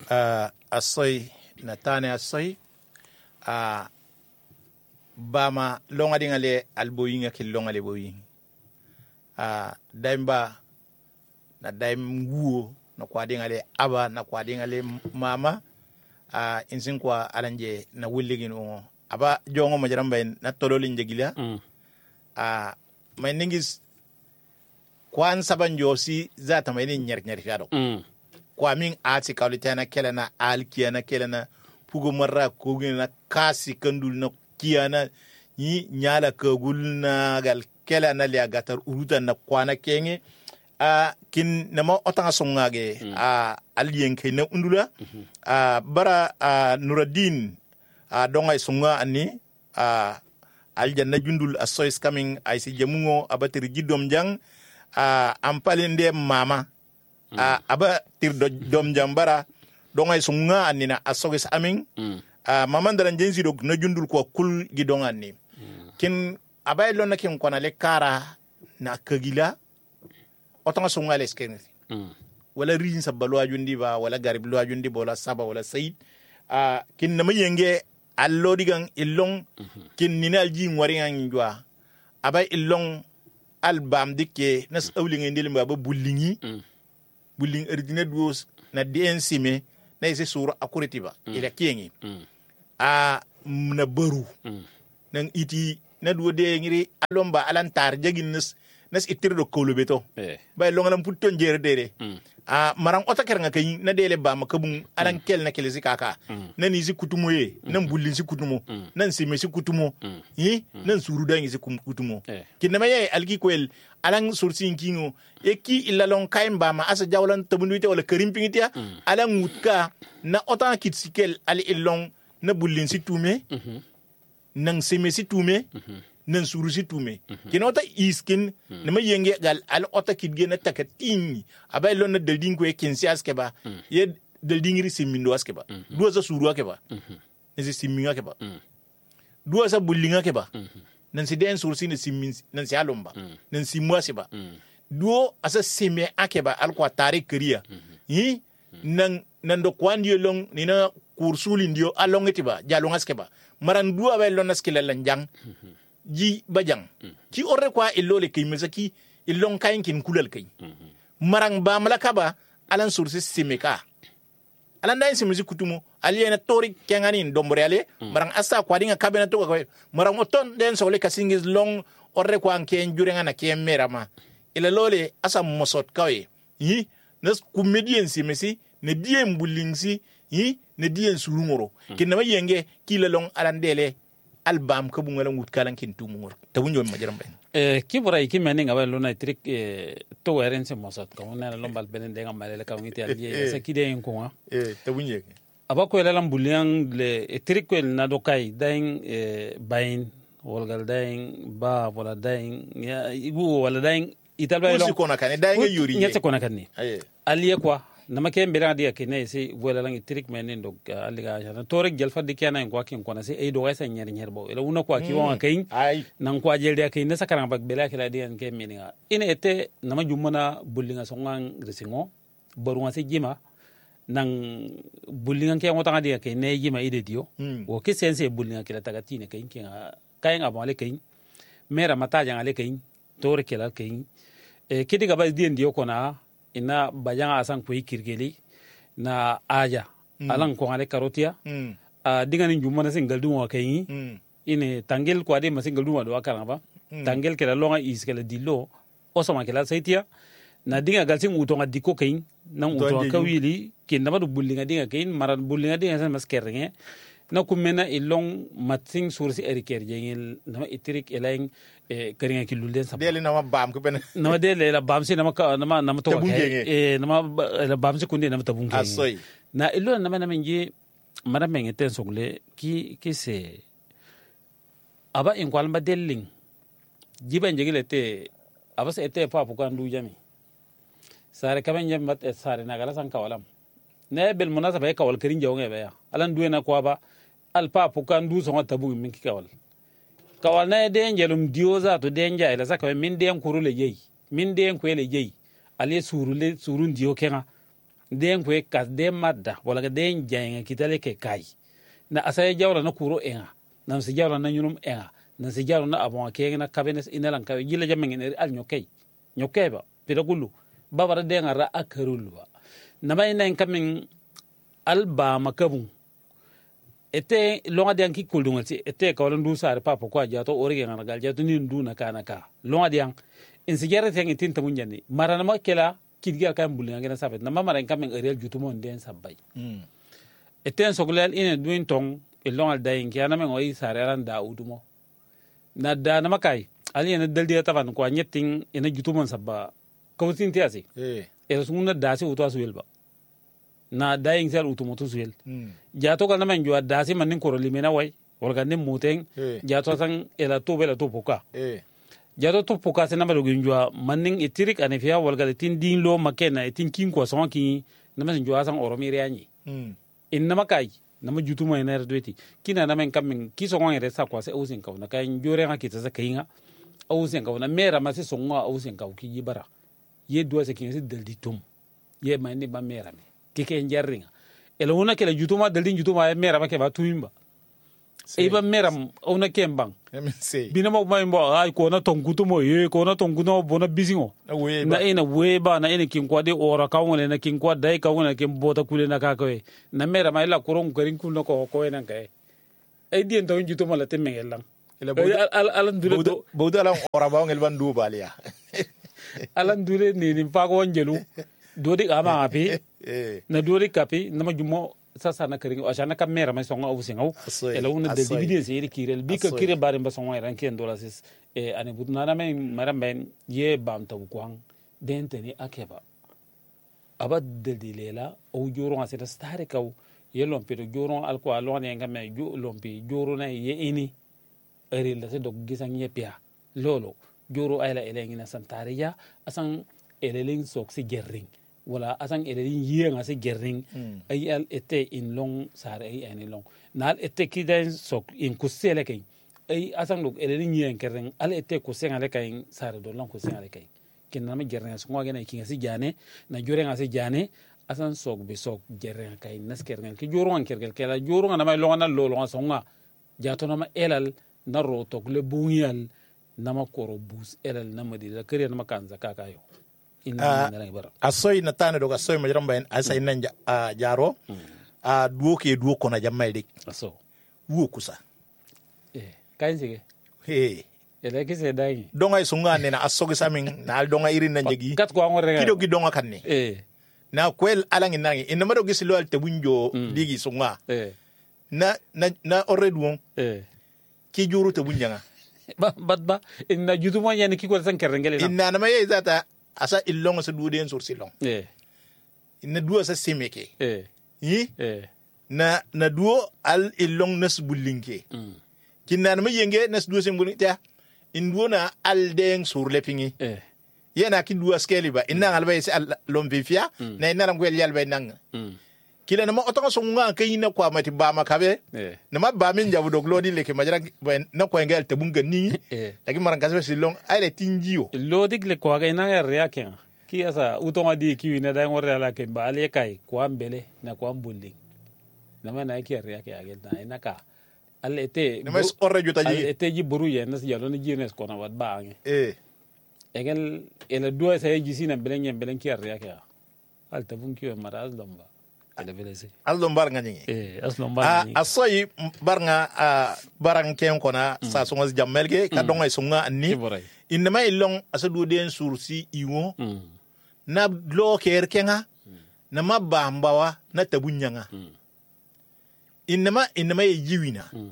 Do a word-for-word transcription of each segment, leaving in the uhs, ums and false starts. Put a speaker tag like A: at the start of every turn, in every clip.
A: uh, asoi na tane asoi a uh, bama longa dingale alboyinga ke longa le boying a uh, daimba na daim nguo na kwa dingale aba na kwa dingale mama a uh, insin kwa alanje na wulligin o aba jongo majaramba na tololin jegila mm. a uh, may ningis kwan saban josi zata may ni nyer nyer fiado mm. kwa min ati kawlitana kelena alkiana kelena pugo marra kogina kasi kandul na kiana ni nyala kagul na gal kelena liya gatar urutan na kwana kenge a uh, kin nama otanga songage mm. a uh, alien ke na undula mm-hmm. a uh, bara uh, Nuruddin a uh, donga songa ani a uh, aljanna jundul aso is coming ay si jamungo abatiri jidom jang a uh, ampalinde mama mm. a uh, aba tir do, dom jambara donga songa ani na aso is aming mm. uh, mama ndaran jensi do na jundul ko kul gidonga ni mm. kin abay lon na kin kona le kara na kagila otanga songa les ken mm. wala rin sabalo ajundi ba wala garib lo ajundi ba wala saba wala said a uh, kin na mayenge allo digan illong mm-hmm. kin ninal ji ngwari ngi jwa abay illong albam dikke nas awli ngi ndil ba bullingi mm. bulling ordine duos na D N C me na ise sura akuriti ba mm. ila kiengi mm. a na baru mm. nang iti na duo de ngiri alomba alantar jagin nas nas itirdo kolobeto eh. bay longalam putton jere dede mm. a marang otaker nga kay na dele ba makabung alang kel na kelisi kaka mm. nan isi kutumo ye mm. nan bulin si kutumo mm. nan sime si kutumo mm. yi mm. nan suru dangi si kutumo eh. kinama ye algi kwel alang sursi kingo e ki ilalong kaim ba ma asa jawlan tabunwite wala karim pingitia mm. alang mutka na otan kitsikel ali ilong na bulin si tume mm-hmm. nan sime si tume mm-hmm. nan suru si tume mm-hmm. kinota iskin mm-hmm. nama yenge gal al ota kidge na takatin abay lon na delding ko kinsi aske ba mm-hmm. ye delding ri simindo aske ba mm-hmm. duwa sa suru ake ba mm-hmm. nsi siminga ke ba mm-hmm. duwa sa bullinga ke ba mm-hmm. nan si den sursi ne simin nan si alomba mm-hmm. nan si mwase ba mm-hmm. duo asa sime ake ba al kwa tare kriya mm-hmm. yi mm-hmm. nan nan do kwandi long ni na kursuli ndio alongeti ba jalong aske ba maran duwa bay lon aske lanjang mm-hmm. ji bajang mm. ki orre kwa illole kay mesaki illon kayin kin kulal kay mm-hmm. marang ba malaka ba alan sursi simeka alan dai simisi kutumo aliena tori kengani ndombore ale mm. marang asa kwa dinga kabena to ko marang oton den sole kasingis long orre kwa ken jurenga na ken merama ila lole asa mosot kawe yi nas kumedien simisi ne diem bulingsi yi ne dien surungoro mm. kinama yenge kila long alan dele albam ko bunga ngut kalan kin tumur tawunjo majaram ben eh kibora ikimene ngaba lona trick eh to weren se mosat ko na lombal benen de ngamale ka ngiti alje sa kide en ko eh tawunje abako elalam buliang le trick wel na do kai dain eh bain wolgal dain ba wala dain ya igu wala dain italba elo ko na kan dain yuri
B: nyetse ko na kan ni aliye kwa nama ke mbira dia ke ne se wala lang trick men ndo aliga jana torek jel fadde kena en ko kin ko na se e do wasa nyer nyer bo ela una ko ki won kay nan ko jel dia kay ne sakaran bak bela kala dia ke meninga ina ete nama jumana bullinga songan resingo baru ngase jima nan bullinga ke ngota dia kay ne jima ide dio mm. o ke sense bullinga kala tagatine kay kin kay ngaba le kay mera mata jang ale kay torek kala kay e kidiga ba dien dio kona ina bajanga asan ko kirgeli na aja mm. alan ko ale karotia mm. a dingani jumana singal duwa kay mm. ine tangel ko ade masingal duwa do akara ba mm. tangel kala longa iskala dillo osoma kala saitia na dinga galsin utonga diko kay nan utonga kawili kin na madu bullinga dinga kay maran bullinga dinga san maskerenge na kumena ilong matsing sursi eriker jengel na itrik elaing e keringa kilulden sabab
A: dele na bam ko ben
B: na dele la bam si na ma na na to e na ma la bam si kunde na tabung
A: asoy
B: na ilo na na menji mara mengeten sogle ki ki se aba in kwalma delling jiban jegile te aba se te pa pukan du jami sare kamen jam mat sare na gala san kawalam ne bel munasaba e kawal kerin jawnge be ya alan duena ko ba alpa pukan du so tabu min ki kawal kawal na de ngelum dioza to de nja ila saka min de kurule yei min de ko ele yei ale surule surun dio kenga den kwe kas den madda wala ga den jaynga kitale ke kai na asaya jawla na kuro enga na si jawla na nyunum enga na si jawla na abon ke na kabenes inalan ka jila jamen en al nyokay nyokay ba pida gulu babara den ra akarul ba na may nan kamin alba makabun ete longa diang ki kuldungal ti ete ka wala ndu sare papa ko jato orige ngana gal jato ni ndu na kana ka longa diang in sigara tengi tinta munjani marana ma kela kidgal kam bulina ngena sabet na mama ren kamen ariel jutumo den sabay mm. eten soglal ine duin tong e longa daing kiana men oyi sare ran da udumo na da na makai ali ene daldi tavan ko nyetting ene jutumo sabba ko tinti asi eh e sunna dasi uto aswelba na daing sel utumo to swel mm. jato kana men jwa dasi manin ko limena way wala ne muteng eh. jato sang ela to bela to poka eh jato to poka se nambalo ginjwa manin itirik anefia wala ga tin din lo makena etin kin ko son ki na men jwa sang oromiri anyi mm. in na makai na ma jutuma ina redweti kina na men kamin kiso ngwa resa kwa se usin ka na kai njore nga kita se kainga usin ka na mera ma se songa usin ka ki yibara ye do se kin se daldi tum ye ma ni ba mera me kike njarringa ela una kala jutuma daldi jutuma mera ba ke ba tumimba e ba mera una kembang bina mo mai mbo ay ko na tongutu mo ye ko na tonguno bona bisingo na ina weba na ina kin kwade ora ka wona na kin kwade ka wona kin bota kule na ka ko na mera mai la kurong garin kun ko ko ena kai ay dien to jutuma la temengelang al alan dule do
A: bawda la ora ba ngel bandu balia
B: alan dule ni ni pa ko njelu dodi ama api na dodi kapi na majumo sasa na kering asana kamera mai songa usinga ela una de dividir se iri kirel bika kire bare mba songa ran ken dola sis e ane budna na men maramben ye bam taw kwang denteni akeba aba de dilela o joro ngase stare kaw ye lompe do joro alko alone ngame jo lompi joro na ye ini eri la se dog gisang ye pia lolo joro ayla elengina santariya asan eleleng sok si gerring wala asang elelin yienga se gerring mm. ay al ete in long sare ay ani long nal ete kiden sok in kusele kay ay asang lok elelin yien kereng al ete kusenga le kay sare do long kusenga le kay kinna ma gerring so ngwa gena kinga si jane na jorenga si jane asan sok be sok gerring kay naskerng ki joronga kergel kala joronga na may longa na lo longa songa jato na ma elal na rotok le bunyal na ma koro bus elal na ma di la kere na ma kanza kakayo
A: Uh, asoy na tane do asoy ma jamba en asay nan uh, jaro a uh, duo ke duo ko na jamay dik
B: aso
A: wo kusa
B: eh kain sige
A: he
B: ele ke se dai
A: donga sunga ne na asogi samin na donga irin nan jegi
B: kat ko ngore
A: kido gi donga kanne
B: eh
A: na kwel alangi nangi inama do gisi lo al tabunjo mm. digi sunga
B: eh
A: na na na oredwon
B: eh
A: ki juru tabunjanga
B: ba badba inna juduma yani ki ko san kerengele na
A: inna na maye zata asa illong sa duden sur silong
B: eh
A: ina duo sa simeke
B: eh
A: yi
B: eh
A: na na duo al illong nas bulinke
B: mm.
A: kinna na mayenge nas duo simbulinke ta induo na al deng sur lepingi
B: eh
A: yena ki duo skeli ba inna alba isi al lombifia mm. na inna ram gwel yalba nang mm. kila na ma otonga songa kayina kwa mati ba makabe
B: eh
A: na ma ba min jabu dog lodi leke majara na ko ngel tabunga ni
B: eh
A: lagi maran kasbe silong ay tinjio
B: lodi le ko ga ina ya ken ki asa utonga di ki wina da ngore ala ke ba ale kai kwa mbele na kwa mbulling na ma na ki ya ke agel na ina ka alle te
A: na mas orre jota ji
B: alle te ji buru ye nas yalo ni jines ko na wat ba nge
A: eh
B: egel ele do sa ji sina belen yem belen ki ya ke al tabun ki maraz domba
A: aldo barnga ni
B: eh aslo barnga ni
A: asoy barnga barang ken kona sa songa jamelge ka donga songa ni inna may long asadu den sursi iwo
B: mm.
A: na lo ker kenga mm. na mabambawa na tabunyanga mm. inna ma inna may jiwina mm.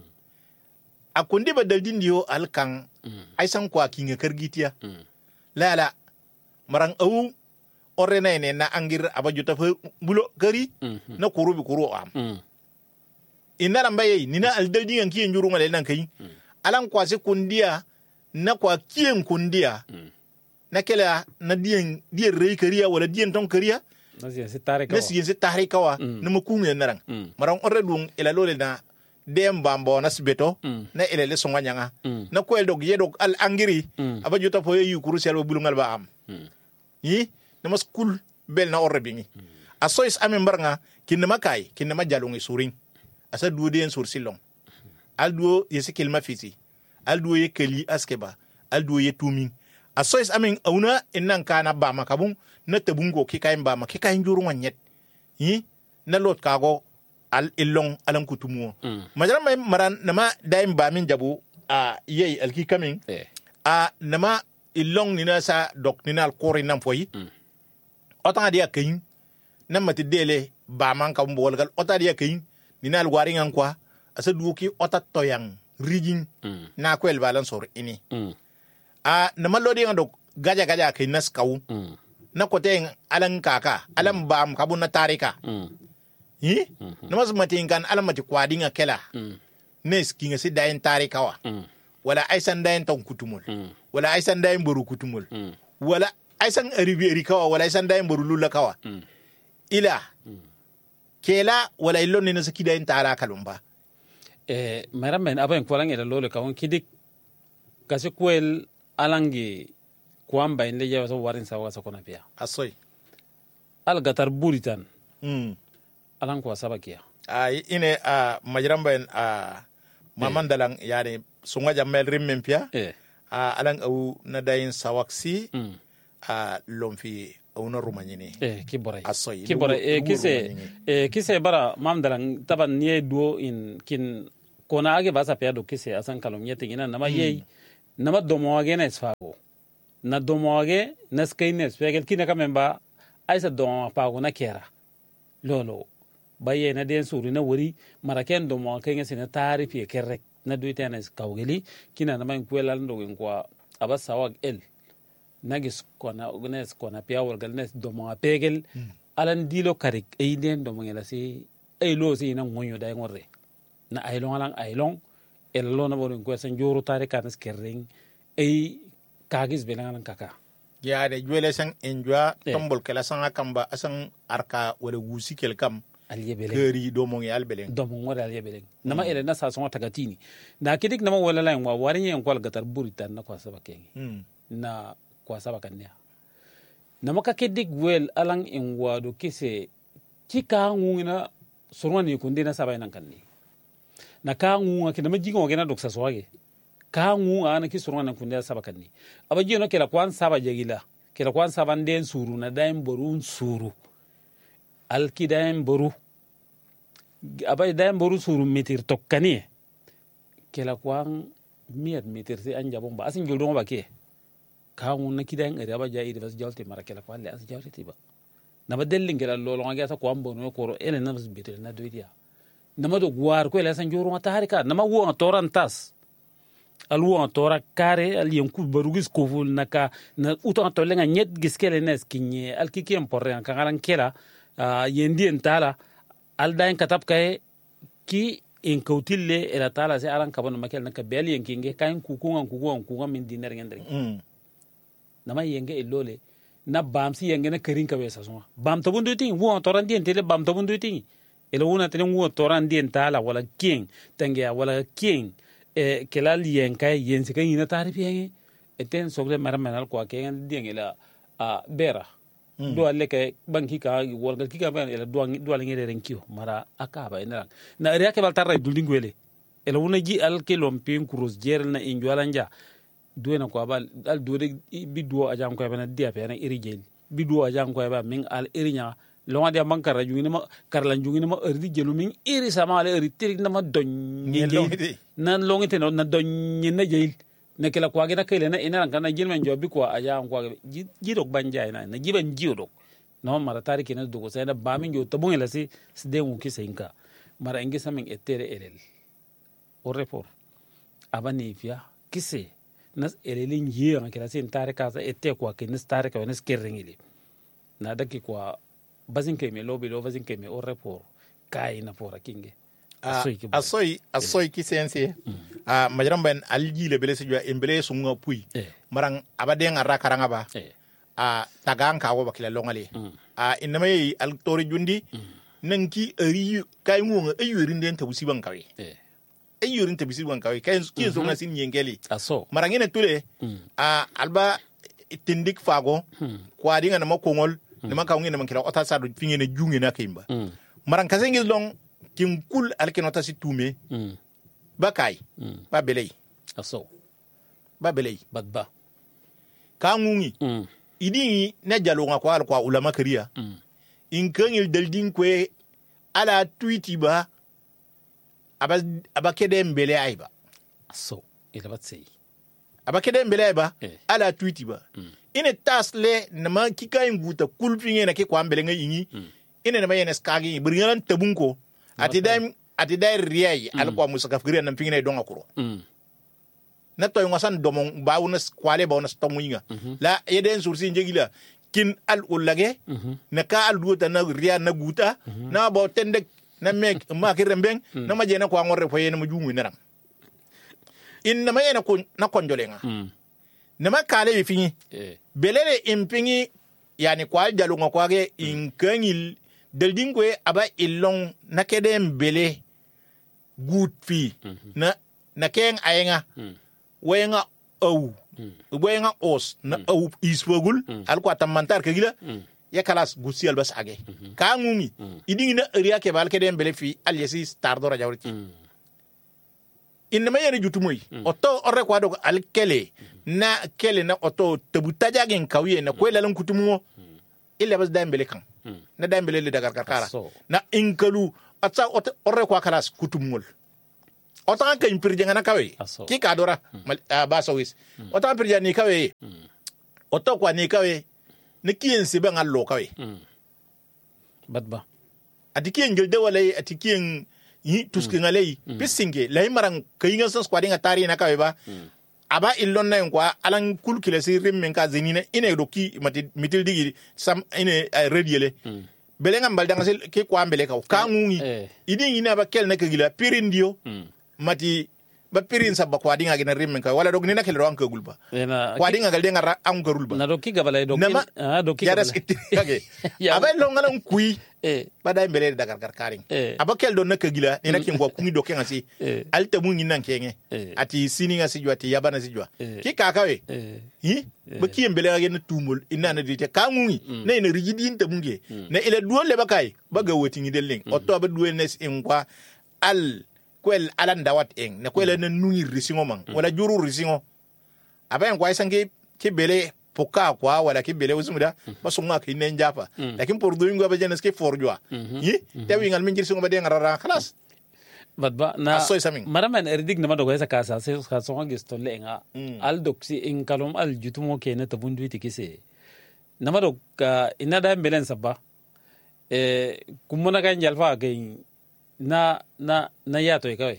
A: akundi badaldin dio alkan mm. ay san kwa kinga kergitia mm. la la marang au orena ne na angir abajuta fe bulo kari mm-hmm. na kurubi kuru am mm. inara mbaye nina aldaldi ngan kiyen jurunga le nan kai mm. alan kwasi kundia na kwa kiyen kundia mm. na kela na dien dien rei kariya wala dien ton kariya
B: na siyen se tare kawa
A: na siyen se tare kawa mm. na makunga narang mm. marang orredung ila lole na dem bambo na sbeto mm. na ele le songa nyanga mm. na ko dog yedog al angiri mm. abajuta fo yu kuru sel bulungal ba am mm. yi nama skul bel na orre bingi mm. asois amin barnga kinma kai kinma jalungi suring asa duodien sur silong alduo yesi kilma fiti alduo ye keli askeba alduo ye tumin asois amin auna innan kana ba makabun na tabungo kikayin ba makikayin jurun wanyet yi na lot kago al illong alan kutumu mm. majaran mai maran nama daim ba min jabu a yei alki kamin eh. a nama illong nina sa dok nina al kori nan foyi mm. otanga dia kayin nan mati dele ba man ka mbol gal ota dia kayin nina al waring an kwa asa duki ota toyang rigin mm. na kwel balan sor ini mm. a nama lodi ngado gaja gaja kayin nas kawu mm. na kote alan kaka alan bam kabun na tarika mm. yi mm-hmm. namas matin kan alan mati kwadinga kela mm. nes kinga si dayin tarika wa mm. wala aisan dayin ton kutumul mm. wala aisan dayin boru kutumul mm. wala aisan aribi erikawa wala aisan dayin boru lula kawa mm. ila mm. kela wala illon ni nasaki dayin tara kalumba
B: eh maram men aben kwalang ila lolo kawon kidik kasi kwel alangi kwamba inle jawa so warin sawa sa kona pia
A: asoy
B: al gatar buritan
A: mm
B: alan kwa sabakia
A: ay ine a majramba en a mamandalang eh. yani sunga jamel rimmen pia eh a alang au na dayin sawaksi mm. a lomfi au na rumanyini
B: eh kibore
A: asoy
B: kibore eh kise eh kise bara mamdalang taban nie duo in kin kona age basa pia do kise asan kalom yete ina nama mm. yei nama domo age na isfago na domoage na skaines pegel kina kamemba aisa domo pago na kera lolo baye na den suru na wuri maraken domo kenge sina tarifi kerrek na duite na kawgeli kina na man kwela ndo ngwa abasa wag el nagis kona ognes kona pia wargal nes domo pegel hmm. alan dilo karik e den domo ngela si e lo si na ngonyo day ngorre na aylon alan aylon el lo na borin ko san joro tarika nas kerring e kagis belangan kaka
A: ya de juele sang enjoa yeah. tombol kala sanga kamba asan arka wala wusi kel kam
B: aliye beleng
A: keri do mo ngal beleng
B: do mo ngore aliye beleng mm. nama ele na sa songa tagatini na kidik nama wala la ngwa wari en kwal gatar buritan na kwa saba kengi mm. na kwa saba kanya nama ka kidik wel alang en wado kise kika nguna sorwani kunde na saba nan kanni na ka ngunga kinama jingo ngena doksa swage ka ngu ana ki surwana kunde saba kanni abaji no kela kwan saba jagila kela kwan saba nden suru na daim borun suru alki daim boru abay daim boru suru metir tokkani kela kwan miat metir si anja bomba asin joldo ba ke ka ngu na kidan ere abaja ide bas jalte mara kela kwan le as jalte tiba na badellin kela lolo ngaya sa kwan bono ko ele na bas betel na doidia na mado gwar ko ele san joro mata harika na ma wo torantas alwa tora kare al yanku barugis koful naka na uto to lenga nyet giskele nes kinye al kikem porre kan garan kela uh, yendi entala al dain katap kay ki en kautille ela tala se aran kabon makel naka bel yenkinge kain kukungan kukungan kukungan min diner ngendri mm. nama yenge elole na bamsi yenge na kerin ka wesa so bam to bundu tin wo toran dien tele bam to bundu tin ela wona tele wo toran dien tala wala king tangia wala king e kela lien kay yen se kay ina tarifi yenge eten sogle maram manal ko ke ngen dien ela a bera mm. do alle kay banki ka wala ki ka ban ela do do ngere renkio mara akaba ina na ria ke baltar duldingwele ela wona ji al ke lompin cross jer na injwalanja duena ko abal al dode biduo ajam ko bana dia pe na iri jeli biduo ajam ko ba min al irinya longa dia bankara jungini ma karlan jungini ma erdi jelu min iri sama ale eri tirik na ma donye na longi te na donye na jeli na kala kwa gina kele na ina kan na jilmen jobi ko ajam ko jidok banja ina na jiban jiodok no mara tariki na dugo sai na ba min jo tabun ela si de mu ki senka mara ingi samin etere elel o report abani fia kise nas elelin yiya kila sin tarika sa ette kwa kinis tarika wenes kerringili na daki kwa bazin ke me lobi lo bazin ke me o report kai na fora kinge
A: asoy asoy asoy kisense a majram ben alji le bele sujwa embele sunga pui marang abade ngara karanga ba a tagang ka wo bakila longale a iname al tori jundi nanki ari kai ngunga ayurin den tabusi ban kawe ayurin tabusi ban kawe kai ki so na sin yengeli
B: aso
A: marang ene tule a alba tindik fago kwa dinga na makongol nama ka ngene man kila ota sa do fingene jungi na kimba maran kasengi long kim kul alkenota si tume bakai ba belay
B: aso
A: ba belay
B: badba
A: ka ngungi idi na jalo nga kwa kwa ulama kariya in kangil daldin kwe ala tweeti ba aba aba kede mbele aiba
B: so ila batsei
A: aba kede mbele aiba ala tweeti ba ine tasle na ma kika nguta kulpinge na ke kwa mbele nga yingi ine na mayene skagi bringalan tabunko ati dai ati dai riyai alko musaka fikira na mpingine donga kuro na toy ngasan domon baawuna kwale baawuna stomunga la yeden sursi njegila kin al ulage na ka al duta na riya na guta na bo tende na mek ma kirembeng na maje na kwa ngore fo yene majungu naram in na mayena ko na konjolenga na makale bifinyi belele impingi yani kwa jalu ngwa ge inkangil deldingwe aba ilong na kedem bele good fi na na keng ayenga wenga au wenga os na au isfogul alko tamantar kegila ya kalas gusi albas age ka ngumi idingi na riya ke bal kedem bele fi alyesi stardora jawriti inma yene jutumoy oto orre kwa do alkele na kele na oto tabutaja gen kawiye na ko lalan kutumo illa bas dambele kan na dambele le dagar karkara na inkalu atsa orre kwa kalas kutumol otan ka impirje ngana kawe ki ka dora ba sawis otan pirje ni kawe oto kwa ni kawe ne kiyen se ban allo kawe
B: badba
A: adiki ngel de wala atiki yi tuski ngalei pisinge lay marang kayinga sans kwa dinga tari na kawe ba aba illon na kwa alan kulkile si rimmen ka zenina ine doki mati mitil digi sam ine rediele belenga mbaldanga sel ke kwa mbele ka ka ngungi idi ina ba kel na kagila pirindio mati ba pirin sabba kwa dinga gina rimmen ka wala dog ni na kel ro an ka gulba kwa dinga gal dinga ra an ka rulba
B: na doki gabala doki
A: ah
B: doki
A: ya das kage aba lo ngalan kui eh bada mbele dagar karkaring aba kel do na kagila ni na kin kwa kungi doke ngasi alta mun nan kenge ati sini ngasi jwa ati yabana si jwa ki kakawe hi ba ki mbele ga na tumul ina na dite ka ngungi na ina rigidin ta munge na ile duol le bakai ba ga woti ngi delling otto ba duol nes in kwa al kwel alan dawat eng na kwel na nungi risingo man wala juru risingo aba en kwa isange ki bele poka kwa wala ki bele usumuda basunga ki nenjapa lakin por duingo ba jenes ki forjwa yi tawi ngal min jirsingo ba de ngarara khalas
B: badba na maraman erdig na madogo esa kasa se ka so ngisto lenga al doksi in kalom al jutumo ke na tabundu tikise na madog ina da mbelen sabba e kumona kan jalfa ke na na na yato ikawe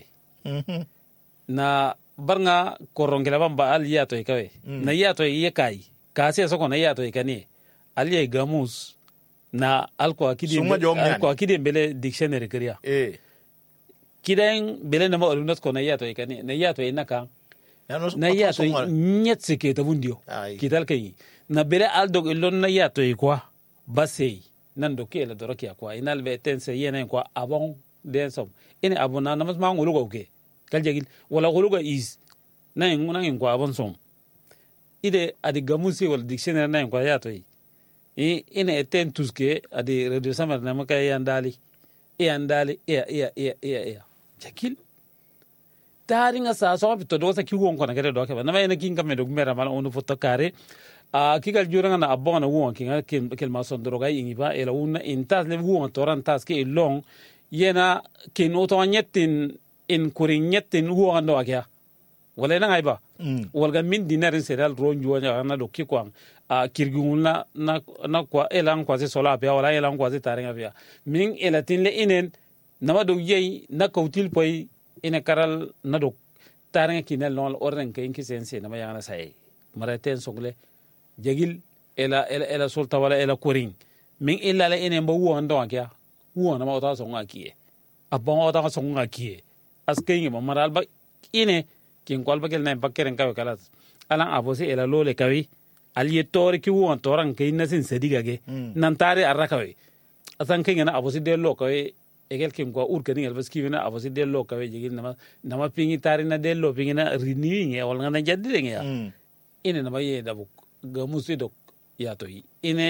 B: na barnga korongela bamba al yato ikawe na yato yekai kasi soko na yato ikani al ye gamus na alko akidi alko akidi mbele dictionary kriya eh kidan bele na ma olunat ko na yato ikani na yato inaka na yato nyet sike tabundio kidal kai na bele al dog ilon na yato ikwa basei nan do ke la doroki akwa inal be tense yena kwa abon den som ine abuna na mas ma ngulugo ke kaljagil wala ngulugo is na nguna ngin kwa abon som ide adi gamusi wala dictionary na kwa yato yi ine eten tuske adi radio samar na maka yandali yandali ya ya ya ya ya jakil taringa sa so bito do sa kiwon ko na gere do ke na ma ina kinga me do mera mal onu foto kare a kigal juranga na abona won kinga kel kel ma son droga yi ba ela una intas le won toran tas ke long yena kin oto nyetin in kurin nyetin won do akya wala na ngaiba walga min dinarin serial ronju nya na do kikwang a kirguna na na kwa elan kwa se sola pia wala elan kwa se taringa pia min elatin le inen na ma do yei na kautil poi ina karal na do taringa kinel non orden ke inki sense na ma yana sai maraten sogle jagil ela ela ela solta wala ela kurin min illa le inen ba won do akya won na ma ota songa kiye abon ota songa kiye askengi ma maral ba ine kin kwalba kel na bakkeren kawe kalas alan abosi ela lole kawi aliye tori ki won toran ke nasin sediga ge nan tare arrakawe asan ken na abosi de lo kawe egel kin ko ur ken elbas ki na abosi de lo kawe jigil na na pingi tare na de lo pingi na renewing e wal ngana jadde nge ya ine na maye da bu ga musido ya to yi ine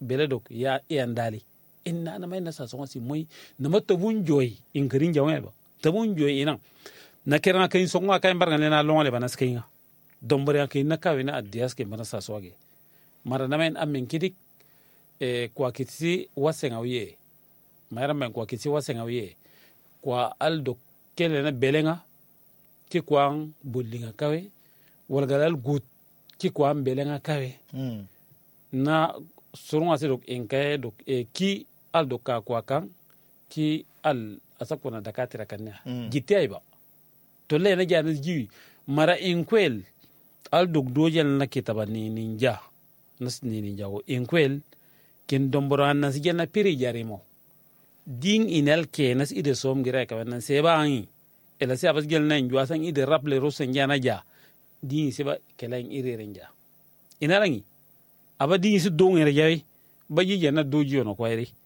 B: beledok ya iandali inna na mai na sa so si moy na matabun joy in karin jawe ba tabun joy ina na kerna kain so ngwa kain barga na longale banas kainga dombare kain na kawe na adias ke bana sa so age mara na men amen kidik e kwa kitsi wasenga wiye mara men kwa kitsi wasenga wiye kwa aldo kele na belenga ki kwa bullinga kawe walgalal gut ki kwa belenga kawe
A: mm.
B: na surunga se dok enkaye dok e ki al do ka kwa kan ki al asako na dakatira kanya mm. gitti ayba to le na jana jiwi mara inkwel al dok dojel na kitaba ni ninja nas ni ninja o inkwel ken dombora na sigena piri jarimo ding inel ke nas ide som gira ka nan seba an ela se abas gel nan jwa san ide rapple rosen jana ja ding seba kelain ire renja inarangi aba ding su don ere jawi baji jana doji ono ko ere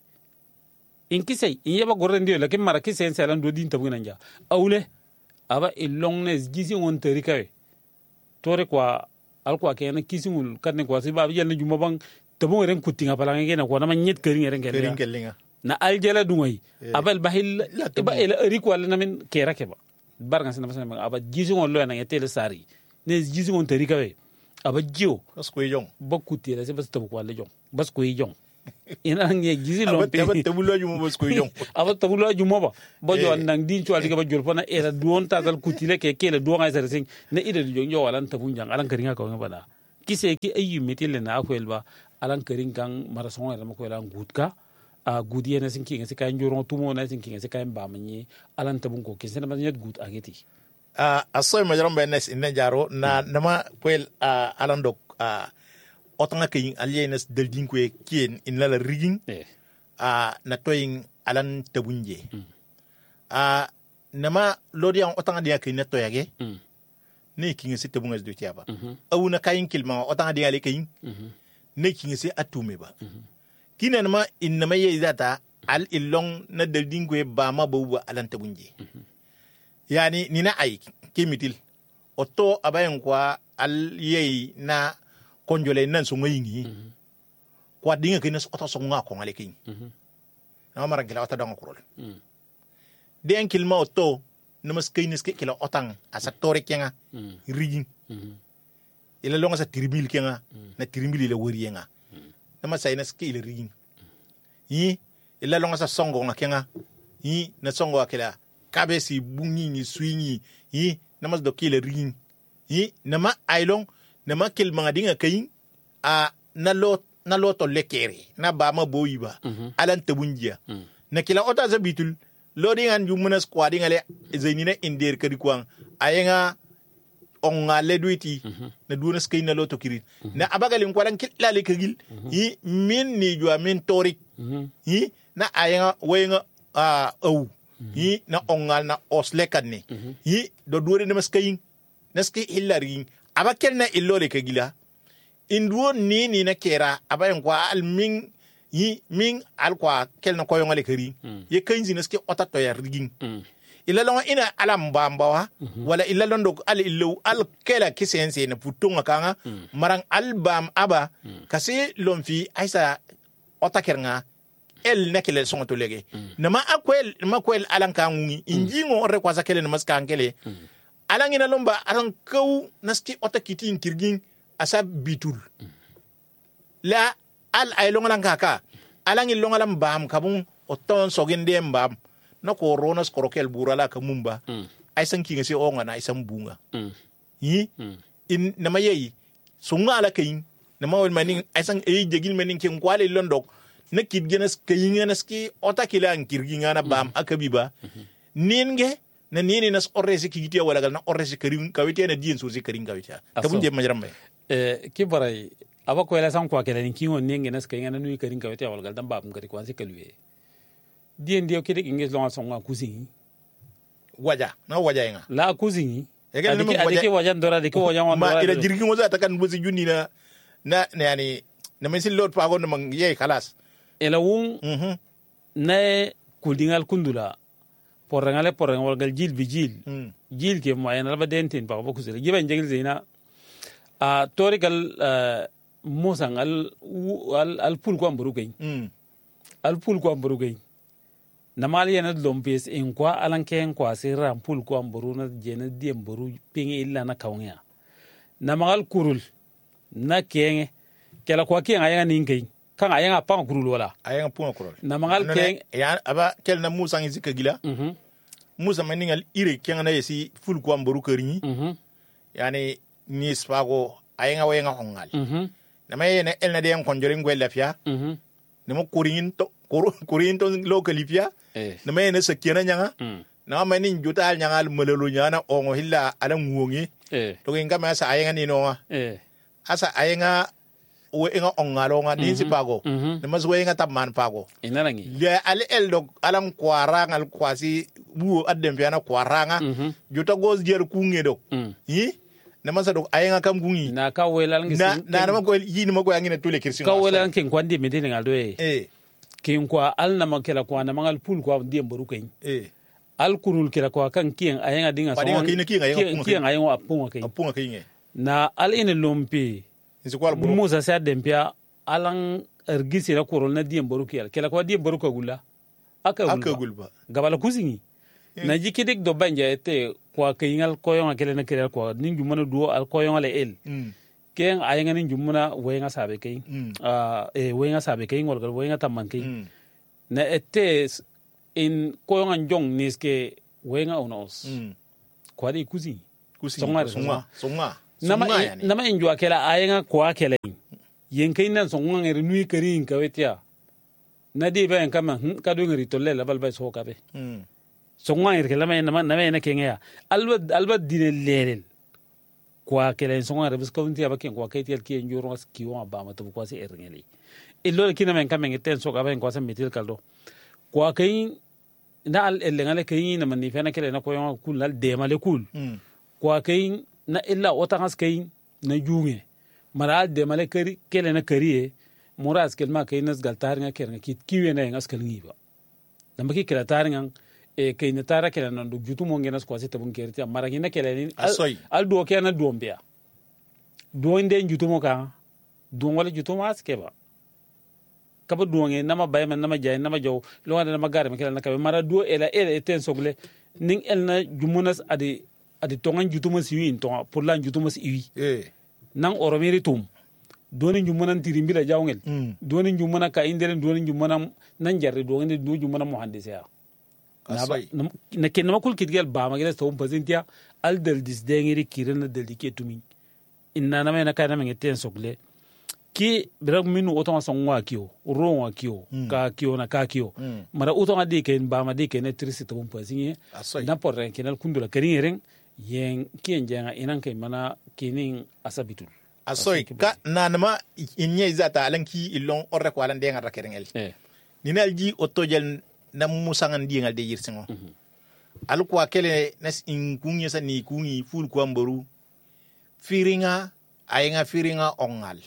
B: in kisai in yaba gorren dio lakin mara kisen salan do din tabu nanja awle aba ilongnes gisi on teri kawe tore kwa alko akena kisingul kanne kwa siba jana juma bang tabu ren kutinga palange gena ko na nyet kerin eren
A: kerin kelinga
B: na aljala dungay yeah. abal bahil ba ila riko wala namin kera keba barga sana basana aba gisi on lo na yetele sari ne gisi on teri kawe aba jiyo
A: bas ko yong
B: bakuti la se bas tabu ko le jong bas ko yong ina ngi gizi lompe
A: aba tabu lo jumo bas ko yong
B: aba tabu lo jumo ba bo jo nang din to alga ba jol fona era duon tagal kutile ke kele duon ay sare sing ne ida jong jo walan tabu jang alan karinga ko ngaba kise ki ayu metile na akwel ba alan karing kang marason era mako elan gutka a gudi ena sin kinga se kay njoro tumo na sin kinga se kay mbamni alan tabu ko kise na nyet gut ageti
A: a asoy ma jarom benes inna jaro na nama kwel a alan dok a otanga kayin alienes del din kwe kien in la rigging a na toyin alan tabunje a nama lodi an otanga dia kayin na toyage ne kinga se tabungas do tiaba awu na kayin kilma otanga dia le kayin ne kinga se atume ba kina nama inna maye zata al illong na del din kwe ba ma bo alan tabunje yani nina ay kimitil oto abayen kwa al yei na konjole nan so ngayingi mm -hmm. kwa dinga kines oto so nga ko ngale kin mm -hmm. na mara gila oto dang ko mm den kilma oto numas kines ke kila otang asa tore kenga mm -hmm. rigin mm -hmm. ila longa sa tribil kenga mm -hmm. na tribil ila wori yenga mm -hmm. nama sayna ske ila rigin mm -hmm. yi ila longa sa songo nga kenga yi na songo akela kabesi bungi ni swingi yi namas do kile ring yi nama ailong nama kil mga dinga kayin a na lot na loto lekere na ba ma boyiba mm -hmm. alan tabunja mm -hmm. na kila ota za bitul lodi ngan jumuna squad ngale zainina indir kadi kwang ayenga onga ledwiti mm -hmm. na duna skay na loto kirit mm -hmm. na abagalin kwalan kila le kagil mm -hmm. yi min ni jwa min torik mm -hmm. yi na ayenga wenga a uh, au Mm -hmm. yi na ongal na oslekan ne mm -hmm. yi do dure na maskayin naski hillari abakel na illore ke gila induo ni ni na kera abayen kwa al min yi min al kwa kel na koyo ngale kari mm. ye kanzi naski otato ya rigin mm. illa lon ina alam bambawa mm -hmm. wala illa lon do al illu al kela kisense na putunga kanga mm. marang albam aba mm. kasi lon fi aisa otakernga el nekele son to lege mm. nama akwel ma kwel alan kangi injingo re kwa zakele na maska angele mm. alan ina lomba alan kaw naski otakiti kirgin asa bitul mm. la al ay longalan kaka alan il longalan bam kabun oton sogende mbam na ko ronas korokel burala kamumba mm. ay san kinga se onga na ay san bunga mm. yi mm. in nama yeyi sunga ala kayin nama wal manin ay san ay jegil manin ken kwale londok na kid genas kayinganas ki ota kila ang kirgingana bam akabiba ninge na nini nas orresi kigitia wala gal na orresi karim kawite na dien so si karim kawite tabun je majram bay
B: eh ki baray aba ko ela san ko kala ni kingo ninge nas kayingana nui karim kawite wala gal dam bam kari ko anse kalwe dien dio kidi ingis lo songa kusin
A: waja na waja nga
B: la kusin adiki adiki waja ndora adiki waja wanda
A: ma ila jirgingo za takan busi junni na na yani na mesin lot pa gon mang ye khalas
B: ela wun mm -hmm. na kuldingal kundula porangale porangal gal jil bi jil mm. jil ke mo ayna ba dentin ba ba kusele giben jegil zina a uh, torigal uh, musan al al al pul ko amburu gay
A: mm
B: al pul ko amburu gay na mal yana lompes in kwa alan ken kwa sai ram pul ko amburu na jena diem buru pingi illa na kawnya na mal kurul na kenge kela kwa ken ayanga ningay kan ayanga pa kurul wala
A: ayanga pun kurul
B: na mal ken
A: ya aba kel na musa ngi zika gila
B: mhm
A: musa maningal ire kenga na yesi ful ko amburu kerinyi
B: mhm
A: yani ni spago ayanga wayenga hongal
B: mhm
A: na mayene elna de en konjore ngwe lafia
B: mhm
A: ne mo kurin to kurin to lokalifia
B: eh
A: na mayene sakena nyanga
B: mm
A: na manin jutal nyangal melelo nyana ongo hilla ala nguongi
B: eh
A: to ngi ma sa ayanga ni no
B: eh
A: asa ayanga we nga ongalo nga ni sipago
B: mhm
A: ne mas we nga tamman pago
B: inarangi
A: le ale el dog alam kwara ngal kwasi buo adem fiana kwara nga
B: mhm
A: juta goz jer kunge dog
B: mm
A: yi ne masa dog ayanga kam gungi
B: na ka welal ngi
A: na na na ko yi ni mako yangi ne tule kirsi
B: ka welal ken kwandi medini ngal do e
A: eh
B: kin kwa al na makela kwa na mangal pul kwa ndiem boru ken
A: eh
B: al kurul kela kwa kan kien ayanga dinga so
A: Padinga kien kien ayanga punga
B: kien ayanga apunga ken
A: apunga kinge
B: na al ine lompi
A: nsi kwal buru
B: musa sa dempia alan ergisi na kurul na diem boru kela kela kwa diem boru ka gula aka gulba
A: aka gulba
B: gabala kusingi na jikidik do banja ete kwa kayingal koyonga kele na kele kwa ninju mana duo al koyonga le el
A: mm
B: ken ayanga ninju mana wenga sabe kay
A: mm
B: ah e wenga sabe kay ngol gal wenga tamman kay
A: mm
B: na ete in koyonga njong niske wenga unos
A: mm
B: kwa di kuzi
A: kusi
B: Songa-
A: songa songa
B: nama
A: songa yani
B: nama inju akela ayanga kwa kele yen kay nan songa ngere nui kari kawetia na di ba en kama ka do ngari tolle la balba so ka be
A: mm
B: songa ngere kala may nama nama ena kenya alba alba dine lelel kwa kele songa rebus kaunti abaken kwa kay tel ki njuro ki wa ba ma to kwa si erngeli illo kina men kama ngeten so ka ba en kwa sa metil kaldo kwa kay na al elengale kay na man ni fena kele na ko yon kul nal de male kul
A: mm
B: kwa kay na illa otangas kay na junge mara de male kari kele na kariye muras kelma kay nas galtar nga ker nga kit kiwe na ngas kal ngiba damba ki kela tar nga e kay na tara kela nan du jutu mo ngenas kwa sita bun kerti mara ngina kele ni
A: Asoy.
B: al do ke na dombia do inde jutu mo ka do wala jutu ma askeba kaba duwange nama bay man nama jay nama jaw lo ngada nama gare makela na kabe mara do ela ela eten sogle ning elna jumunas adi adi tongan jutuma siwi in tonga pour la jutuma siwi
A: eh
B: nang oromiri tum doni jumunan tirimbira jawngel
A: mm
B: doni jumuna ka indere doni jumuna nan jarre do ngende do jumuna muhandise ya na ba
A: Asoy.
B: na ken ma kul kitgel ba magela to pazintia al del dis dengiri kirena del diketumi inna nama na kana mengeten sogle ki bira minu otonga songwa kio ronwa kio
A: Mm.
B: ka kio na ka kio
A: Mm.
B: mara otonga de ken ba ma de ken trisi to bum pasinye
A: Asoy.
B: na porren kenal kundula keringen yen kien jenga inan kay mana kinin asabitul
A: asoy ka nanama inye zata alanki ilon orre ko alan de ngar rakerengel
B: eh
A: ninal ji otojel na musangan di ngal de yirsingo al kwa kele nas in kunye sa ni kunyi ful ko ambaru firinga ayinga firinga ongal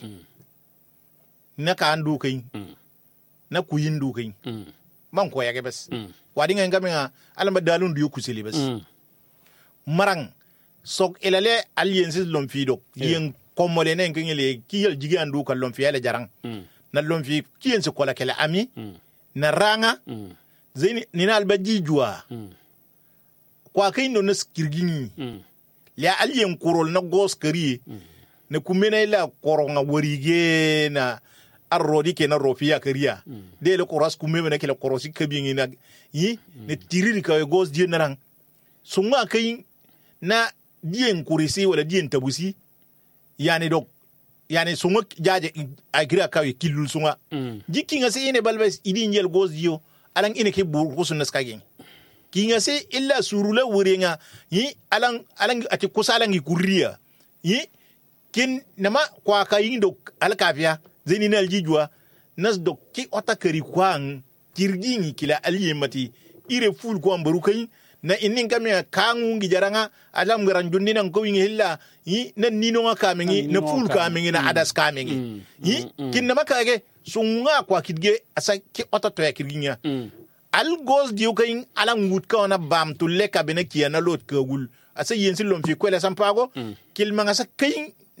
A: na ka andu kay
B: mm
A: na kuyin du kay
B: mm
A: man ko yage bes
B: mm
A: wadi nga ngamenga alamba dalun du kuseli bes
B: mm
A: marang sok elale aliensis lomfido yen komole nen kengele kiyel jigi andu ka lomfi ele jarang
B: mm
A: na lomfi kiyen se kola kele ami
B: mm
A: na ranga
B: mm
A: zeni nina albaji jua
B: mm
A: kwa kai no nas kirgini
B: mm
A: ya alien kurol na gos kari na kumena ila koronga warige na arrodi ke na rofia kariya de le koras kumena na kele korosi kabingi na yi ne tiriri ka gos die narang sunga kai na dien kurisi wala dien tabusi yani dok yani sunga jaje agira ka kilul sunga
B: mm
A: jikinga se ine balbes idi njel gos dio alang ine ke bur kusun skagin kinga se illa surula wurenga yi alang alang ati kusalangi kuriya yi kin nama kwa kayin do alkafia zeni na aljijwa nas do ki ota kari kwang kirgini kila aliyemati ire ful ko ambaru kai na inin kame kangu ngi jaranga alam garan jonni nan ko wingi hilla yi na nino nga kamengi na ful kamengi na adas kamengi yi kin nama kage sunga kwa kidge asa ki ota to ya kirginya al gos diu kayin ala ngut ka ona bam to le ka bene kiya na lot ka gul asa yensi lom fi kwela sampago kil manga sa kayin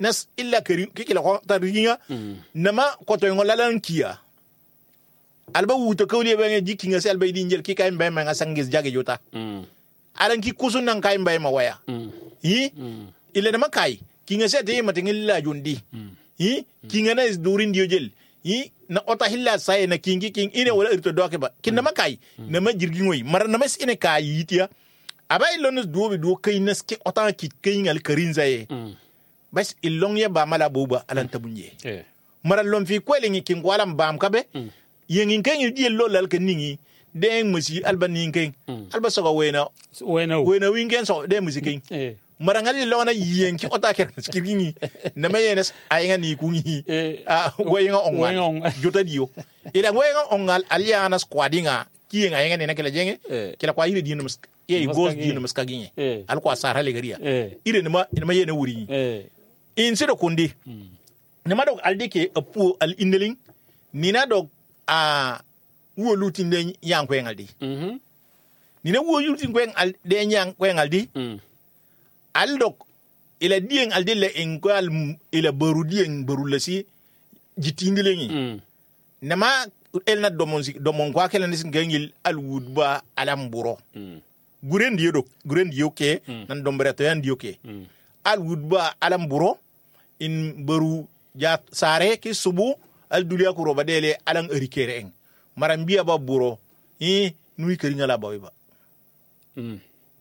A: nas illa kari kikila ko tarinya nama ko to ngolalan kiya alba wuto kawli be ngi jikinga sel bay di njel ki kay mbay ma nga sangis jage jota alan ki kusun nan kay mbay ma waya yi ile nama kay ki nga sete mate ngilla jundi yi ki nga na durin dio jel yi na ota hilla sai na kingi king ine wala irto doke ba kin nama kay nama jirgi ngoy mar nama ine kay yitiya abay lonus duobi do kay nas ki ota ki kay ngal karin zaye bas ilong ya ba mala buba alan tabunye mara lon fi kwele ngi king walam bam kabe yengin kan yi lo lal kan ningi de musi alba ningi alba so wena
B: wena
A: wena wingen so de musi king mara ngali lo na yenki ota ker skirgingi na mayenes ayanga ni kungi ah wenga ongal jota dio ila wenga ongal aliana squadinga kiyenga yenga ne nakela jenge kila kwa ile dinu e gos dinu muskaginye al kwa sara le garia ire nima nima yene wuri in sido kundi nima dog aldike apu al indeling nina dog a wo lutin de yang ko ngaldi mhm ni na wo lutin ko ngal de yang ko ngaldi mm al dok ila dien al de le engal ila baru dien baru lasi jitindi lengi mm nama el na domon domon ko kala nis ngangil al wudba alam buro mm guren dio dok guren dio ke mm. nan dombre to yan dio ke mm. al wudba alam buro in baru ja sare ki subu al dulia ko roba dele alang erikere en maram biya ba buro yi nuy keri ngala ba ba mm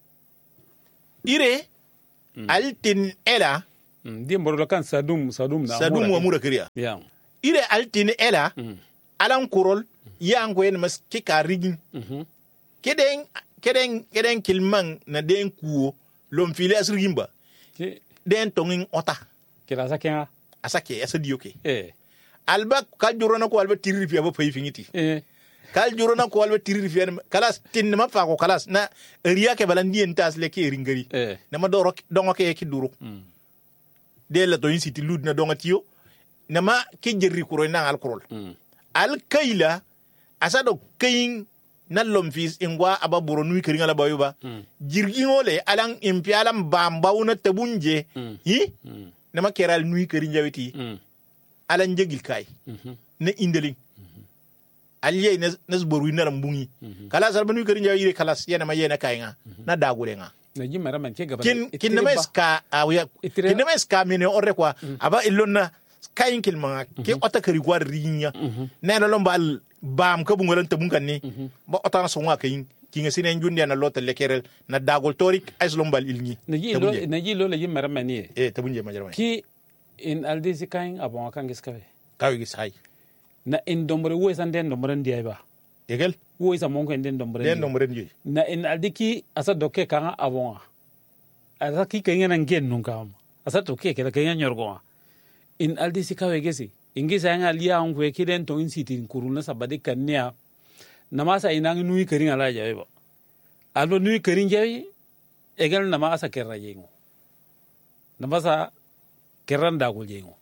A: ire mm. altin ela
B: mm. di mboro kan sadum sadum na
A: sadum wa mura keriya
B: ya
A: ire altin ela mm. alang kurol yang ko en mas ki ka rigin mhm keden keden keden kilman na den kuo lom fili asrigimba ke den tongin ota
B: kila sakia
A: asake asadiyo ke
B: eh
A: alba kal jurona ko alba tirri fi aba fay fingiti
B: eh
A: kal jurona ko alba tirri fi kalas tin ma fa ko kalas na riya ke balandi entas le ke ringari
B: eh
A: na ma doro dongo ke ki duru mm. de la to insiti lud na dongo tiyo na ma ke jerri ko na al krol mm. al kayla asado kayin na lomfis ingwa aba buro nui keringa la bayuba mm. jirgi ngole alang impialam bamba una tabunje mm. yi mm. na ma keral nui keringa weti mm. ala njegil kay mm-hmm. ne indeling mm-hmm. aliye ne nas boru na rambungi mm-hmm. kala sar banu kari nyawi kalas yana ma yena kay nga mm-hmm. na dagure nga
B: na jimara man ke gaba
A: kin kin ne meska awiya kin ne meska mene orre kwa mm-hmm. aba ilonna kayin kilma mm-hmm. ke ota kari gwar rinya mm-hmm. ne la lombal bam ka bungolan tabun kan ni mm-hmm. ba ota na songa kayin kinga sinen jundi na lota lekerel na dagol torik ay lombal ilni
B: na ji lo na ji lo la jimara man ni
A: e tabunje ma jarama
B: ki in aldisi kain abon kan giskawe
A: kawi gis hay
B: na in dombre wo san den dombre ndiay ba
A: egel
B: wo isa mon ko den dombre
A: den dombre ndiay
B: na in aldiki asa dokke kan abon asa ki kain nan gen nun kam asa to ke ke kain nyorgo in aldisi kawe gesi ingisa nga liya on ko ke den to in sitin kuruna sabade kannia na masa inang nui kerin ala jawe ba albo nui kerin jawe egel na masa kerra yengo na masa keranda ko jengo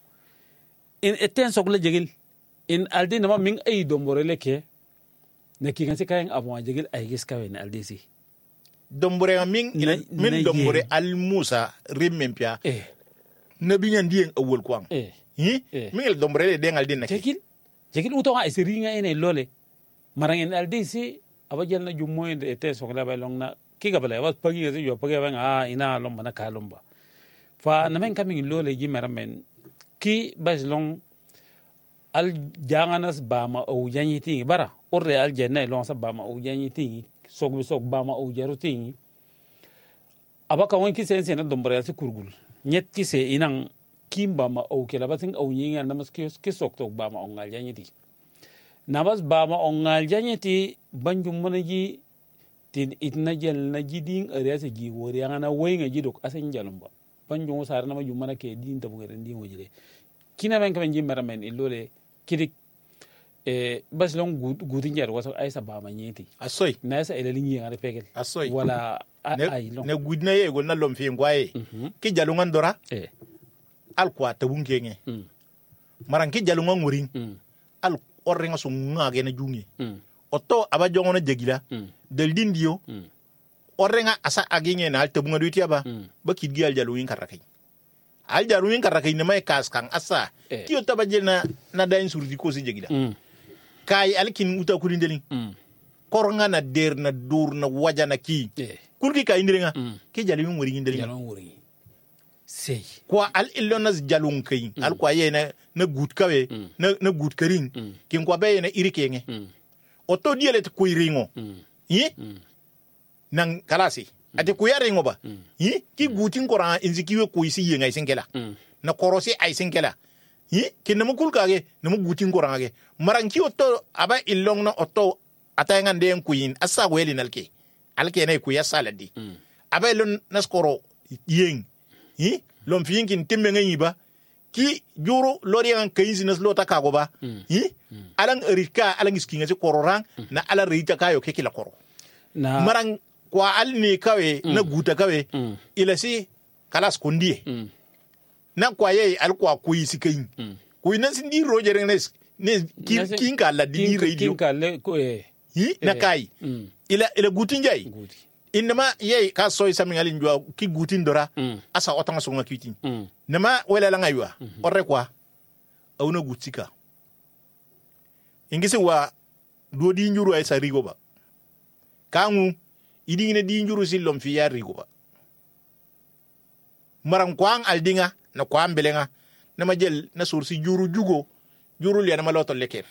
B: in eten sogle jegil in aldi nama min ay dombore leke ne ki ganse kayen abon jegil ay gis kawe ne aldi si
A: dombore min min dombore al musa rimmempia eh nabi nyan dien awol kwang eh hi min dombore le den aldi nak
B: jegil jegil uto ay siringa ene lole marang en aldi si abajel na jummo en eten sogle ba long na ki gabale was pagi yo yo pagi ba ah ina lomba na kalomba fa na men kamin lole ji maramen ki baslong al janganas bama o janyiti bara orre al jenna long sa bama o janyiti sog sog bama o jaruti abaka won ki sen sen dombre al kurgul nyet ki se inan kimba ma o kela batin o yinga namas ki ki sok tok bama o ngal janyiti nabas bama o ngal janyiti banjum monaji tin itna jel na jidin ariasa ji wori ngana wenga jidok asen jalumba banjum sar na ma jumana ke din tabu ngere din wojire kina ben kamen jimmara men ilole kidik e bas long gudin jar waso aysa ba ma nyeti
A: asoy
B: na sa ele lingi ngare pegel
A: asoy
B: wala ay long
A: ne gudna ye gol na lom fi ngwaye ki jalungan dora
B: e
A: al kwa tabun kenge maran ki jalungan ngurin al orrenga so ngage na jungi otto aba jongo na jegila del dindio orrenga asa aginge na al tabun ngadu tiaba ba kidgi al jalungin karakai al jaru yin karaka ina mai kas kan asa
B: Eh.
A: kiyo tabaje na na dain surdi ko si jegida
B: mm.
A: kai alkin uta kurindelin
B: mm.
A: koronga na der na dur na waja na ki
B: eh
A: kurki ka indiringa
B: Mm.
A: ki jali min wuri indelin
B: jalon wuri sei
A: kwa al illonas jalun kai al kwa ye na na gut kawe
B: Mm.
A: na na gut karin
B: Mm.
A: kin kwa be na irikenge
B: mm.
A: oto diele te kuiringo
B: mm.
A: yi
B: mm.
A: nang kalasi ate kuyaringo ba
B: Mm.
A: yi ki gutin koran inzikiwe kuisi yenga isinkela
B: mm.
A: na korosi ay isinkela yi kin namu kulkage namu gutin korange maranki oto aba illong na oto atayenga ndeng kuyin asa weli nalke alke na kuya saladi
B: Mm.
A: aba ilon naskoro yeng yi lom finkin timme ngi ba ki juro lori an kayisi nas lota kago ba
B: Mm.
A: yi alang erika alang iskinga se kororang na ala rita kayo ke kila koro
B: na
A: marang kwa al ni kawe na guta kawe
B: Mm.
A: ila si kalas kondie
B: mm.
A: na kwa ye al kwa kuyi sikayin
B: Mm.
A: kuyi nan sindi roger nes ne kin
B: Nasi-
A: kin ka la dini
B: Kin-
A: radio
B: kinka le ko eh
A: yi na
B: eh.
A: kai
B: mm.
A: ila ila gutin jai
B: Gudi.
A: inma ye ka soy samin alin jwa ki gutin dora
B: Mm.
A: asa otanga songa kitin
B: Mm.
A: nama wala la ngaywa orre kwa awna gutsika ingisi wa do di njuru ay sa rigo ba kangu idi ne di njuru silom fi ya rigo ba maram kwang aldinga na kwam belenga na majel na sursi juru jugo juru le na maloto leker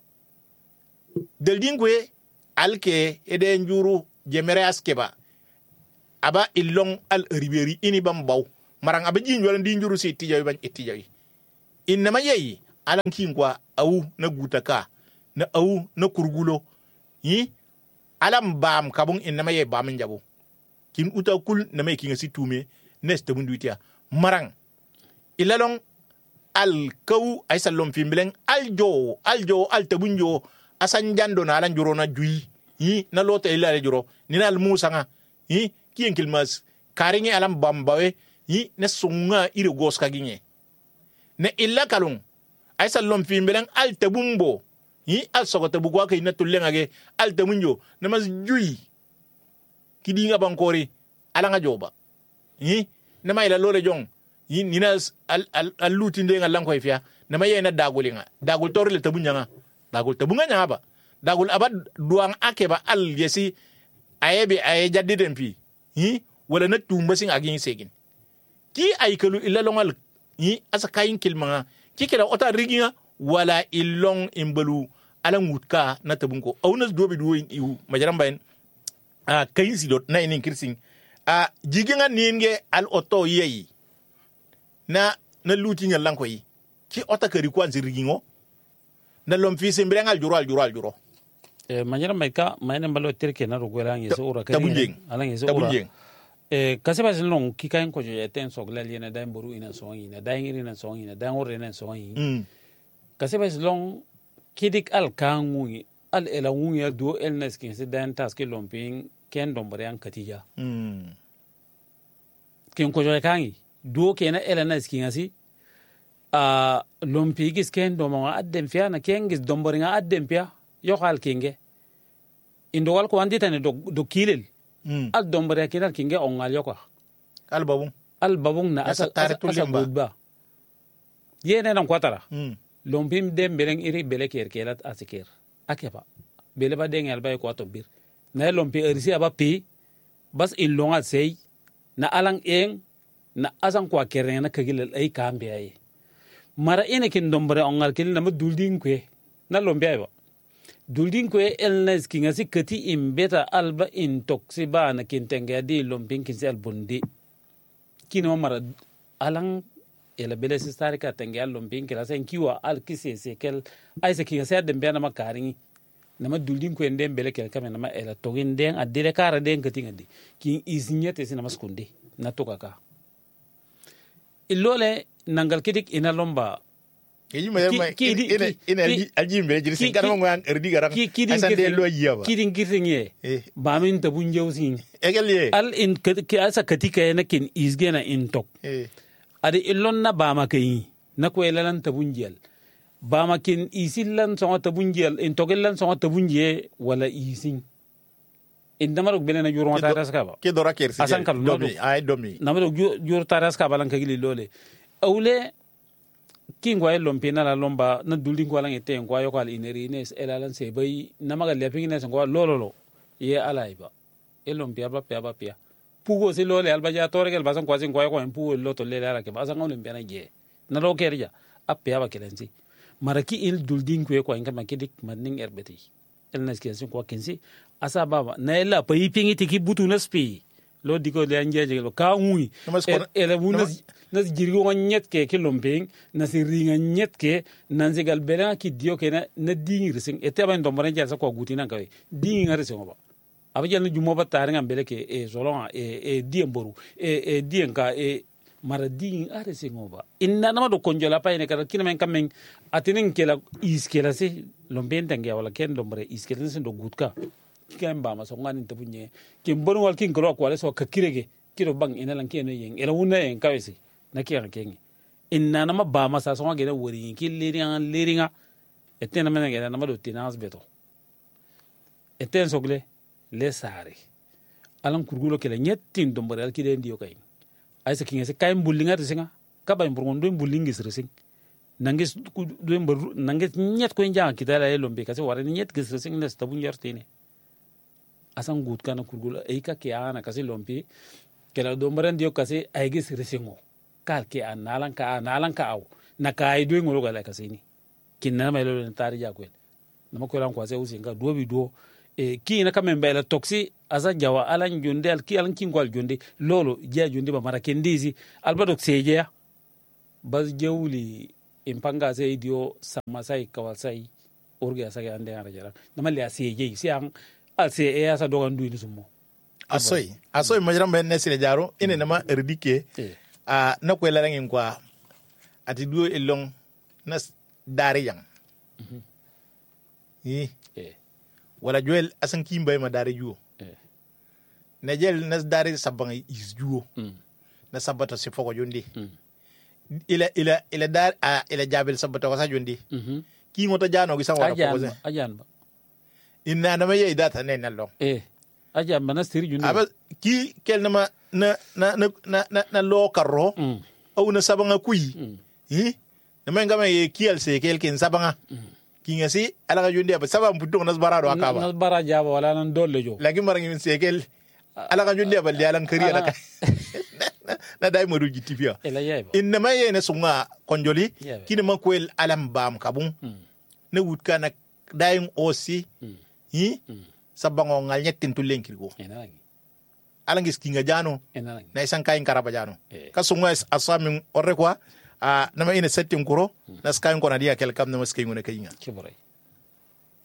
A: del dingwe alke ede njuru jemere askeba aba illong al riberi ini bam baw marang aba jin wala di njuru si tijawi ban etijawi inna mayeyi alan kingwa awu na gutaka na awu na kurgulo yi alam bam kabung inna maye bam njabo kin uta kul na may kinga si tume nesta bunduitia marang ilalong al kaw ay salom fimbileng aljo aljo al tabunjo asan jando na alan juro na jui yi na lota ila juro nina al musanga yi kien kilmas karinge alam bambawe yi na sunga ire goska ginye na illa kalung ay salom fimbileng al tabumbo yi al sogota bugwa kay na tullenga ge al tamunjo na mas jui kidinga bankori alanga joba yi na may la lole jong yi nina al al, al lutinde ngalang koy fiya na may na dagulinga dagul torle tabunyanga dagul tabunga nya ba dagul abad duang akeba al yesi ayebe ay jaddiden fi yi wala na tumba sing agin segin ki ay kalu illa longal yi asa kayin kilmanga ki keda ota riginga wala illong imbalu ala ngutka na tabunko awna dobi duwin iu majaram bayin a kayin silot na inin kirsing a jiginga ninge al oto yeyi na na luti ngal lanko yi ki ota kari kwa nzirigingo na lomfi simbrenga al juro al juro al juro
B: eh majaram mai ka mai ne mbalo terke na rogwela ngi so ura
A: tabunjeng
B: ala ngi so ura
A: tabunjeng
B: eh kaseba sin ki kayen ko je ten so glal yena dai boru ina so ina dai ngiri na so ina dai ngore na so ina
A: mm
B: kaseba sin kidik al kangu al ela nguya do el neskin se dan taske lomping ken dombare an katija
A: mm
B: ken ko je kangi do ken ela neskin asi a lompi gis ken do ma addem fiya na ken gis dombare nga addem fiya yo hal kinge indo wal ko andita ne do do kilel
A: mm
B: al dombare kinal kinge on ngal yoko
A: al babun
B: al babung na asa asa budba yene nan kwatara
A: mm
B: lompim dem beleng iri bele ker kelat asikir akepa bele ba dengel bay ko to bir na lompi erisi aba pi bas in longa sei na alang eng na azang kwa keren na kagil ay kambe ay mara ene kin dombre ongal kin na dulding kwe na lombe ay ba dulding kwe el nes kinga sikati imbeta alba in toksi ba na kin tenga di lompin kin sel bundi kino mara alang ela bele sistari ka tenga lompin kila sen kiwa al kise sekel ay se kinga se dembe na makaringi nama duldin ko ndem bele kel kamena ma ela togin den adire kara den katinga di kin isinyete sina maskunde na tokaka illole nangal kidik ina lomba
A: Kiji ma yama ina ina alji mbele jiri sin karama ngwan erdi garang asan de lo yaba
B: kidin kirtinge ba min tabun jawsin
A: egel ye
B: al in ki asa katika na kin isgena in tok
A: eh
B: ade illon na ba makai na ko elalan tabun jel ba makin isillan songa tabunjel in togellan songa tabunje wala isin indamaro belena juro mata daska ba
A: ke dora kersi
B: asan kal
A: domi ay domi
B: namaro juro ta daska balan kagili lole awle kingwa lompe na la lomba na dulin ko lang ite ngwa yo kal ineri ne elalan se bay na maga leping ne ngwa lololo ye alaiba elompe aba pe aba pe pugo se lole alba ja tore gel basan kwasi ngwa ko en pugo loto le la ke basan ngolem be na je na lo kerja ape aba kelensi maraki il duldin ko ko ngama kedik madning erbeti el nas kensi ko kensi asa baba na ela pa yipingi tiki butu na spi lo diko le anje je ka ngui ele wuna na jirgo nyet ke ke lompeng na siringa nyet ke nan zigal bela ki dio ke na na dingi rising ete ba ndombare jasa ko gutina ka dingi ngare se ngoba abajal jumo ba taringa bele ke e zolon e e diemboru e e dienka e mara dingi are se ngoba inna na do konjola pa ene kala kina men kamen atinin kela iskela se lomben tangia wala ken ndombare iskela se do gutka kemba ma so ngani tabunye kimbon wal kin kro ko ale so kakirege kiro bang ina lan kene yen ela wuna yen kawesi na kiyar kengi inna na ma ba ma sa so ngene wori ki liringa liringa etena mena ngene na ma do tinans beto eten sogle le sare alan kurgulo kele nyettin do mbare ki den dio kay ay sa kinga se kay mbullinga resinga ka bay mbur ngondo mbullingi resing nangis do mbur nangis nyet ko njang kitala e lombe kasi wara nyet gis resing nes tabun yartine asan gut kana kurgulo ay ka ke ana kasi lompi kela do mbare dio kasi ay gis resingo kal ke analan ka analan ka aw na kay do ngolo gala kasi ni kinna may lo tari jakwen nama ko lan ko se usinga do bi do e ki na kamen bela toksi asa jawa alan jonde al ki alan kingwal jonde lolo je jonde ba mara kendizi albadok seje bas jewli impanga se idio samasai kawasai orga sa ande ara jara namali seje si an al se e asa dogan duini sumo
A: asoy asoy majram ben nesile jaro ine nama erdike a na ko la ngin kwa ati duo elong nas dari yang yi wala joel asan kimbay ma dari juo na jel nas dari sabang is juo na sabata se foko jondi ila ila ila dar a ila jabel sabata ko sa jondi ki ngota jano gi sanwa ko ko
B: ajan ba
A: inna na ma yey data ne nallo
B: eh ajan ba na siri jundi
A: aba ki kel na ma na na na na na lo karro au na sabanga kuyi yi na ma ngama ye kiel se kel ken sabanga kinga si ala ga jondi aba sabam buddo nas barado akaba
B: nas baraja wala nan dolle jo
A: lagi marangi min sekel ala ga jondi aba dialan kari ala ka na dai mo ruji tipia inna ma yene sunga konjoli kini ma koel alam bam kabun ne wutka na dayin osi yi sabango ngal nyettin tulen kirgo ala ngis kinga jano na isan kayin karaba jano ka sunga asamin orre kwa a nama ina settin kuro na skayin kona dia kel kam na maskai ngone kayinga
B: kiborai